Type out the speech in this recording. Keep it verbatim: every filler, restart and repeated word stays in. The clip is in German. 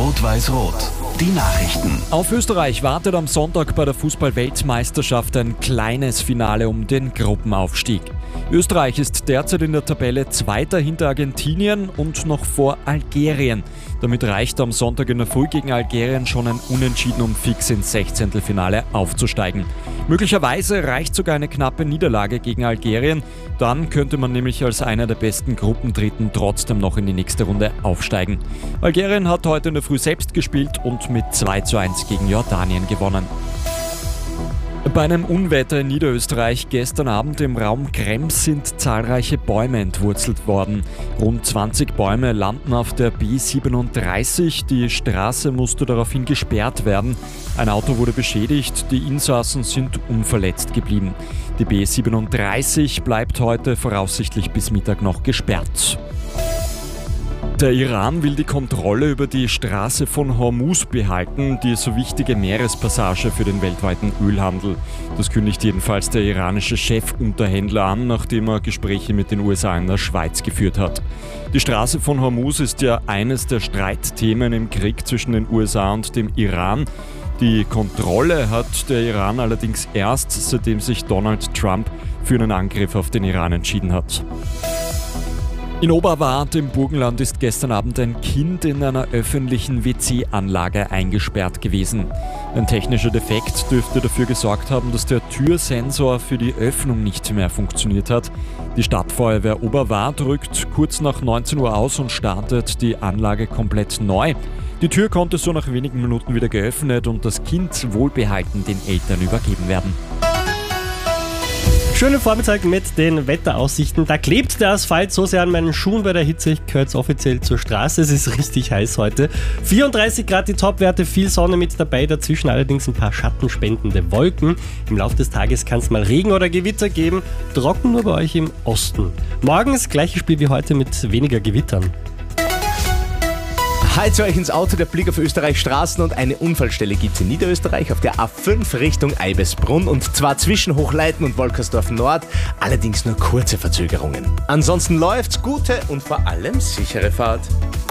Rot-Weiß-Rot, die Nachrichten. Auf Österreich wartet am Sonntag bei der Fußball-Weltmeisterschaft ein kleines Finale um den Gruppenaufstieg. Österreich ist derzeit in der Tabelle Zweiter hinter Argentinien und noch vor Algerien. Damit reicht am Sonntag in der Früh gegen Algerien schon ein Unentschieden, um fix ins Sechzehntelfinale aufzusteigen. Möglicherweise reicht sogar eine knappe Niederlage gegen Algerien. Dann könnte man nämlich als einer der besten Gruppendritten trotzdem noch in die nächste Runde aufsteigen. Algerien hat heute in der Früh selbst gespielt und mit zwei zu eins gegen Jordanien gewonnen. Bei einem Unwetter in Niederösterreich gestern Abend im Raum Krems sind zahlreiche Bäume entwurzelt worden. Rund zwanzig Bäume landen auf der B siebenunddreißig. Die Straße musste daraufhin gesperrt werden. Ein Auto wurde beschädigt, die Insassen sind unverletzt geblieben. Die B siebenunddreißig bleibt heute voraussichtlich bis Mittag noch gesperrt. Der Iran will die Kontrolle über die Straße von Hormuz behalten, die so wichtige Meerespassage für den weltweiten Ölhandel. Das kündigt jedenfalls der iranische Chefunterhändler an, nachdem er Gespräche mit den U S A in der Schweiz geführt hat. Die Straße von Hormuz ist ja eines der Streitthemen im Krieg zwischen den U S A und dem Iran. Die Kontrolle hat der Iran allerdings erst, seitdem sich Donald Trump für einen Angriff auf den Iran entschieden hat. In Oberwart im Burgenland ist gestern Abend ein Kind in einer öffentlichen W C-Anlage eingesperrt gewesen. Ein technischer Defekt dürfte dafür gesorgt haben, dass der Türsensor für die Öffnung nicht mehr funktioniert hat. Die Stadtfeuerwehr Oberwart rückt kurz nach neunzehn Uhr aus und startet die Anlage komplett neu. Die Tür konnte so nach wenigen Minuten wieder geöffnet und das Kind wohlbehalten den Eltern übergeben werden. Schönen Vormittag mit den Wetteraussichten. Da klebt der Asphalt so sehr an meinen Schuhen bei der Hitze. Ich gehöre jetzt offiziell zur Straße. Es ist richtig heiß heute. vierunddreißig Grad die Topwerte, viel Sonne mit dabei. Dazwischen allerdings ein paar schattenspendende Wolken. Im Laufe des Tages kann es mal Regen oder Gewitter geben. Trocken nur bei euch im Osten. Morgens gleiches Spiel wie heute mit weniger Gewittern. Halt euch ins Auto, der Blick auf Österreichs Straßen und eine Unfallstelle gibt es in Niederösterreich auf der A fünf Richtung Eibesbrunn und zwar zwischen Hochleiten und Wolkersdorf Nord, allerdings nur kurze Verzögerungen. Ansonsten läuft's, gute und vor allem sichere Fahrt.